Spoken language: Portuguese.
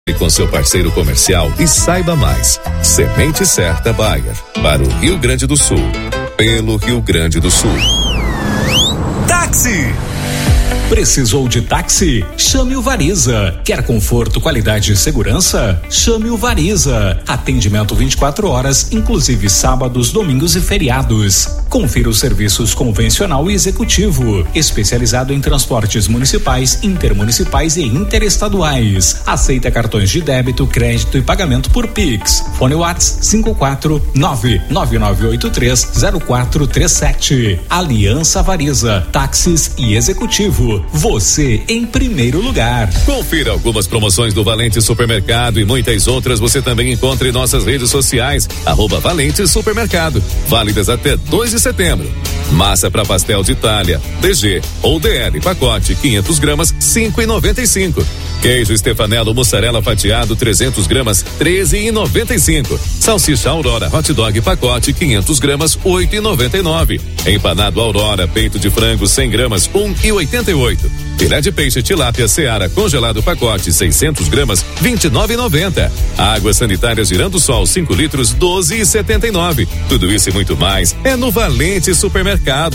Com seu parceiro comercial e saiba mais. Semente Certa Bayer, para o Rio Grande do Sul, pelo Rio Grande do Sul. Táxi! Precisou de táxi? Chame o Variza. Quer conforto, qualidade e segurança? Chame o Variza. Atendimento 24 horas, inclusive sábados, domingos e feriados. Confira os serviços convencional e executivo, especializado em transportes municipais, intermunicipais e interestaduais. Aceita cartões de débito, crédito e pagamento por Pix. Fone WhatsApp 549-9983-0437. Aliança Variza, táxis e executivo. Você em primeiro lugar. Confira algumas promoções do Valente Supermercado e muitas outras você também encontra em nossas redes sociais, @Valente Supermercado, válidas até 2 de setembro. Massa para pastel de Itália, DG ou DL, pacote 500 gramas, 5,95. Queijo Stefanello mussarela fatiado 300 gramas, 13,95. Salsicha Aurora hot dog pacote 500 gramas, 8,99. Empanado Aurora peito de frango 100 gramas, 1,88. Filé de peixe tilápia Seara congelado pacote 600 gramas, 29,90. Água sanitária Girando Sol 5 litros, 12,79. Tudo isso e muito mais é no Valente Supermercado.